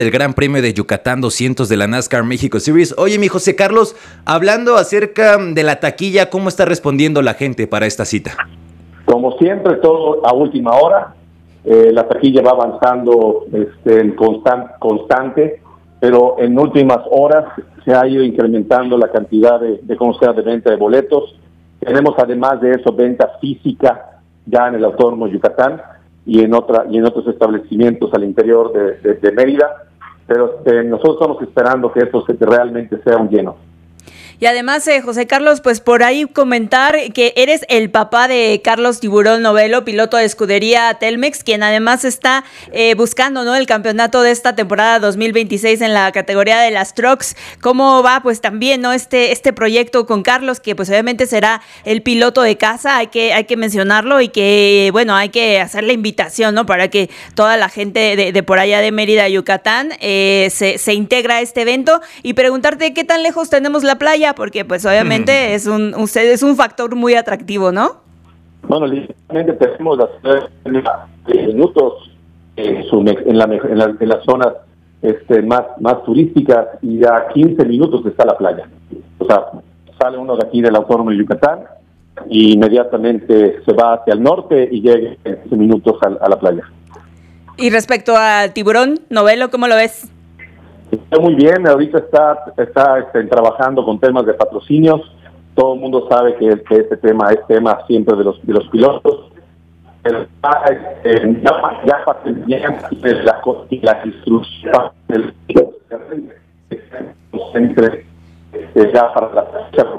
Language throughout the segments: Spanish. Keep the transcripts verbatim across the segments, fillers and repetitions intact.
El Gran Premio de Yucatán doscientos de la NASCAR México Series. Oye, mi José Carlos, hablando acerca de la taquilla, ¿cómo está respondiendo la gente para esta cita? Como siempre, todo a última hora. Eh, la taquilla va avanzando este, en constan- constante, pero en últimas horas se ha ido incrementando la cantidad de, de, ¿cómo sea, de venta de boletos. Tenemos además de eso venta física ya en el Autódromo Yucatán y en otra y en otros establecimientos al interior de, de, de Mérida. Pero eh, nosotros estamos esperando que esto se, realmente sea un lleno. Y además, eh, José Carlos, pues por ahí comentar que eres el papá de Carlos Tiburón Novelo, piloto de escudería Telmex, quien además está eh, buscando, ¿no?, el campeonato de esta temporada dos mil veintiséis en la categoría de las trucks. ¿Cómo va, pues también, no, este este proyecto con Carlos, que pues obviamente será el piloto de casa? Hay que hay que mencionarlo y que, bueno, hay que hacer la invitación, ¿no?, para que toda la gente de, de por allá de Mérida, Yucatán, eh, se, se integra a este evento, y preguntarte qué tan lejos tenemos la playa, porque pues obviamente es un, un es un factor muy atractivo, ¿no? Bueno, literalmente tenemos las minutos en, su, en, la, en, la, en las zonas este, más, más turísticas, y a quince minutos está la playa. O sea, sale uno de aquí del Autódromo de Yucatán y inmediatamente se va hacia el norte y llega en quince minutos a, a la playa. Y respecto al Tiburón Novelo, ¿cómo lo ves? Está muy bien, ahorita está, está este, trabajando con temas de patrocinios. Todo el mundo sabe que, que este tema es tema siempre de los de los pilotos. Pero está, este, ya, ya, ya la, la instrucción del entre ya para la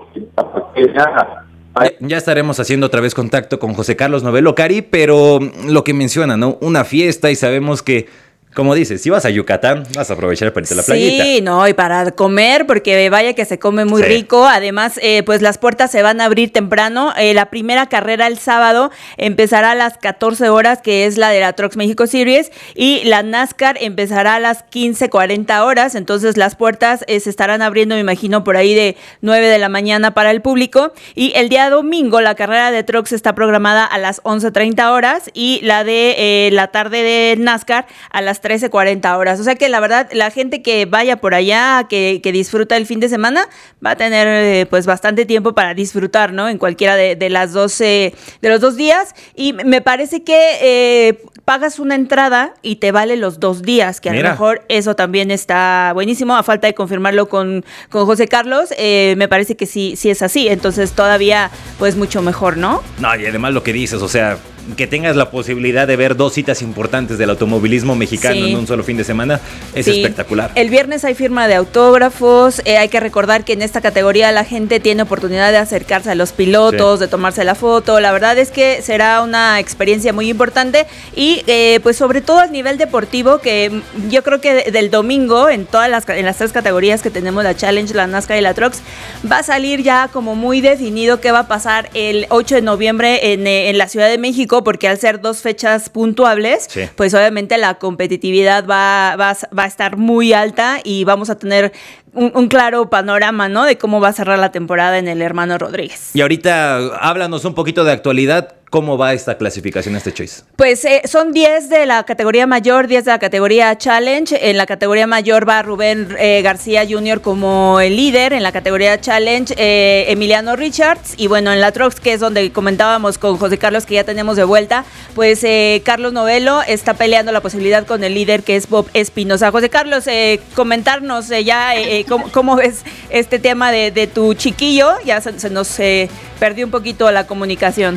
fecha. Ya, ya estaremos haciendo otra vez contacto con José Carlos Novelo, Cari, pero lo que menciona, ¿no? Una fiesta, y sabemos que, como dices, si vas a Yucatán, vas a aprovechar para irte a la playita. Sí, no, y para comer, porque vaya que se come muy sí. rico. Además, eh, pues las puertas se van a abrir temprano. Eh, la primera carrera el sábado empezará a las catorce horas, que es la de la Trucks México Series, y la NASCAR empezará a las quince cuarenta horas. Entonces, las puertas eh, se estarán abriendo, me imagino, por ahí de nueve de la mañana para el público. Y el día domingo, la carrera de Trucks está programada a las once treinta horas, y la de eh, la tarde de NASCAR a las trece cuarenta horas. O sea que la verdad, la gente que vaya por allá, que, que disfruta el fin de semana, va a tener eh, pues bastante tiempo para disfrutar, ¿no?, en cualquiera de, de las doce, de los dos días. Y me parece que eh, pagas una entrada y te vale los dos días, que a Mira. lo mejor eso también está buenísimo, a falta de confirmarlo con, con José Carlos. Eh, me parece que sí, sí es así. Entonces todavía pues mucho mejor, ¿no? No, y además lo que dices, o sea, que tengas la posibilidad de ver dos citas importantes del automovilismo mexicano sí. en un solo fin de semana, es sí. espectacular. El viernes hay firma de autógrafos, eh, hay que recordar que en esta categoría la gente tiene oportunidad de acercarse a los pilotos, sí. de tomarse la foto. La verdad es que será una experiencia muy importante, y eh, pues sobre todo a nivel deportivo, que yo creo que del domingo, en todas las, en las tres categorías que tenemos, la Challenge, la NASCAR y la Trucks, va a salir ya como muy definido qué va a pasar el ocho de noviembre en, en la Ciudad de México, porque al ser dos fechas puntuables, sí. pues obviamente la competitividad va, va, va a estar muy alta, y vamos a tener un, un claro panorama, ¿no?, de cómo va a cerrar la temporada en el Hermano Rodríguez. Y ahorita háblanos un poquito de actualidad. ¿Cómo va esta clasificación, este Choice? Pues eh, son diez de la categoría mayor, diez de la categoría Challenge. En la categoría mayor va Rubén eh, García junior como el líder. En la categoría Challenge, eh, Emiliano Richards. Y bueno, en la Trucks, que es donde comentábamos con José Carlos, que ya tenemos de vuelta, pues eh, Carlos Novelo está peleando la posibilidad con el líder, que es Bob Espinosa. José Carlos, eh, comentarnos eh, ya eh, cómo, cómo ves este tema de, de tu chiquillo. Ya se, se nos eh, perdió un poquito la comunicación.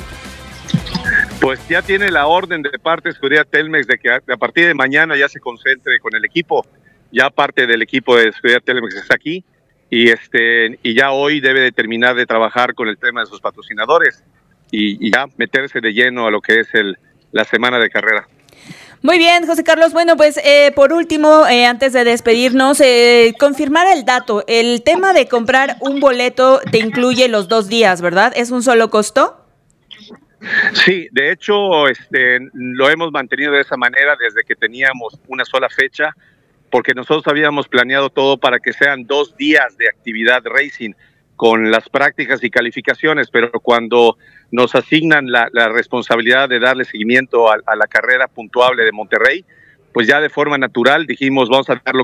Pues ya tiene la orden de parte de Escudería Telmex de que a, a partir de mañana ya se concentre con el equipo. Ya parte del equipo de Escudería Telmex está aquí, y este y ya hoy debe de terminar de trabajar con el tema de sus patrocinadores y, y ya meterse de lleno a lo que es el la semana de carrera. Muy bien, José Carlos. Bueno, pues eh, por último, eh, antes de despedirnos, eh, confirmar el dato. El tema de comprar un boleto te incluye los dos días, ¿verdad? ¿Es un solo costo? Sí, de hecho, este, lo hemos mantenido de esa manera desde que teníamos una sola fecha, porque nosotros habíamos planeado todo para que sean dos días de actividad racing con las prácticas y calificaciones, pero cuando nos asignan la, la responsabilidad de darle seguimiento a, a la carrera puntuable de Monterrey, pues ya de forma natural dijimos vamos a darlo